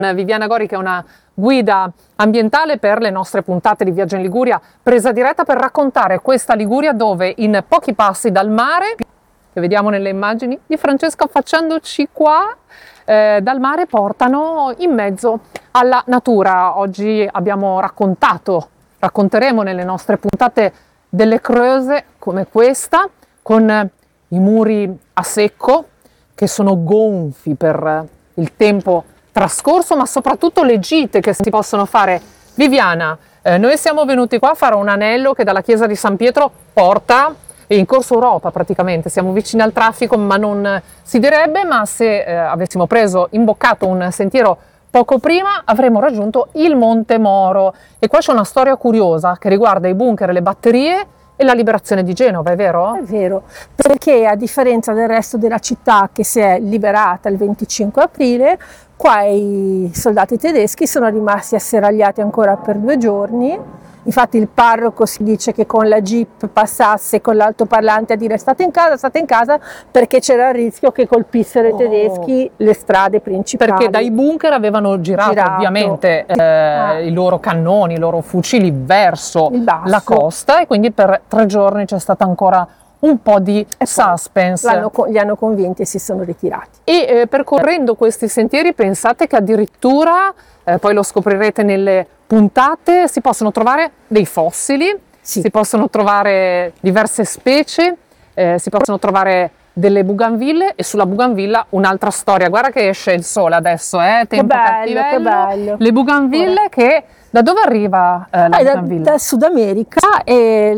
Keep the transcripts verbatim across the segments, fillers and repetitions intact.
Viviana Gori, che è una guida ambientale per le nostre puntate di Viaggio in Liguria, presa diretta per raccontare questa Liguria dove in pochi passi dal mare, che vediamo nelle immagini di Francesca affacciandoci qua, eh, dal mare portano in mezzo alla natura. Oggi abbiamo raccontato, racconteremo nelle nostre puntate delle creuse come questa, con i muri a secco che sono gonfi per il tempo trascorso, ma soprattutto le gite che si possono fare. Viviana, eh, noi siamo venuti qua a fare un anello che dalla chiesa di San Pietro porta in Corso Europa praticamente, siamo vicini al traffico, ma non si direbbe, ma se eh, avessimo preso, imboccato un sentiero poco prima avremmo raggiunto il Monte Moro. E qua c'è una storia curiosa che riguarda i bunker e le batterie e la liberazione di Genova, è vero? È vero, perché a differenza del resto della città che si è liberata il venticinque aprile, qua i soldati tedeschi sono rimasti asserragliati ancora per due giorni. Infatti il parroco si dice che con la jeep passasse con l'altoparlante a dire state in casa, state in casa, perché c'era il rischio che colpissero i tedeschi oh. le strade principali. Perché dai bunker avevano girato, girato. ovviamente eh, ah. i loro cannoni, i loro fucili verso la costa, e quindi per tre giorni c'è stata ancora un po' di e suspense. L'hanno, li hanno convinti e si sono ritirati. E eh, percorrendo questi sentieri pensate che addirittura, eh, poi lo scoprirete nelle puntate, si possono trovare dei fossili, sì. si possono trovare diverse specie, eh, si possono trovare delle bougainville, e sulla bougainville un'altra storia. Guarda che esce il sole adesso, eh, tempo che bello, cattivello. Che bello. Le bougainville Ora. che da dove arriva eh, la ah, bougainville? Da, da Sud America, e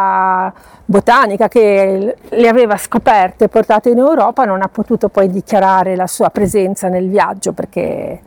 la botanica che le aveva scoperte e portate in Europa non ha potuto poi dichiarare la sua presenza nel viaggio perché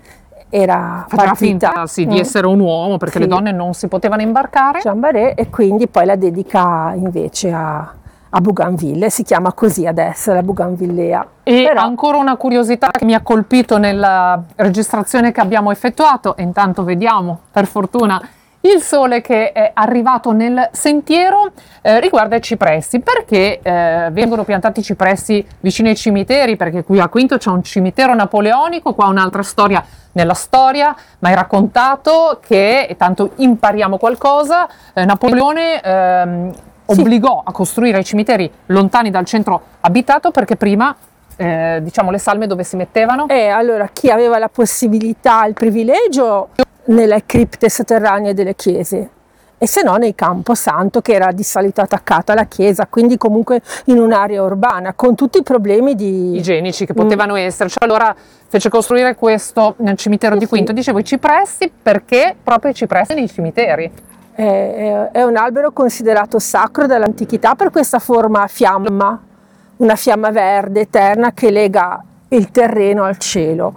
era Faceva partita finta sì, di essere un uomo, perché sì. le donne non si potevano imbarcare. Jean-Barré, e quindi poi la dedica invece a, a Bougainville, si chiama così adesso, la Bougainvillea. E Però, ancora una curiosità che mi ha colpito nella registrazione che abbiamo effettuato, e intanto vediamo per fortuna il sole che è arrivato nel sentiero, eh, riguarda i cipressi. Perché eh, vengono piantati i cipressi vicino ai cimiteri? Perché qui a Quinto c'è un cimitero napoleonico, qua un'altra storia nella storia, ma è raccontato che, e tanto impariamo qualcosa, eh, Napoleone ehm, sì. obbligò a costruire i cimiteri lontani dal centro abitato, perché prima eh, diciamo le salme dove si mettevano? Eh, allora chi aveva la possibilità, il privilegio, nelle cripte sotterranee delle chiese, e se no nei Camposanto, che era di solito attaccato alla chiesa, quindi comunque in un'area urbana, con tutti i problemi di igienici che potevano mm. esserci. Allora fece costruire questo nel cimitero sì, di Quinto. Sì. Dicevo i cipressi, perché proprio i cipressi nei cimiteri? È, è, è un albero considerato sacro dall'antichità per questa forma a fiamma, una fiamma verde eterna che lega il terreno al cielo,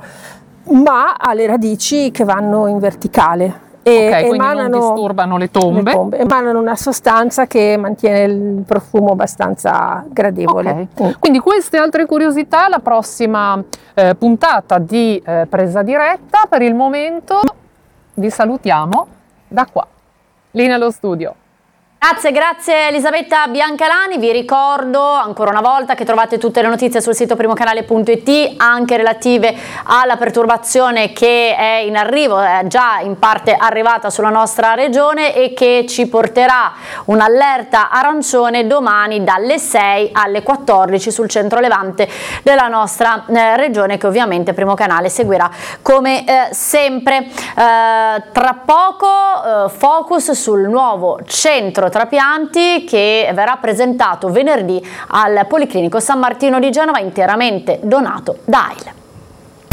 ma ha le radici che vanno in verticale e okay, emanano, non disturbano le tombe. le tombe, emanano una sostanza che mantiene il profumo abbastanza gradevole. Okay. Mm. Quindi queste altre curiosità la prossima eh, puntata di eh, presa diretta. Per il momento vi salutiamo da qua, lì nello studio. Grazie, grazie Elisabetta Biancalani. Vi ricordo ancora una volta che trovate tutte le notizie sul sito primocanale punto it, anche relative alla perturbazione che è in arrivo, è già in parte arrivata sulla nostra regione e che ci porterà un'allerta arancione domani dalle sei alle quattordici sul centro levante della nostra eh, regione, che ovviamente Primo Canale seguirà come eh, sempre. Eh, tra poco eh, focus sul nuovo centro trapianti che verrà presentato venerdì al Policlinico San Martino di Genova, interamente donato da A I L.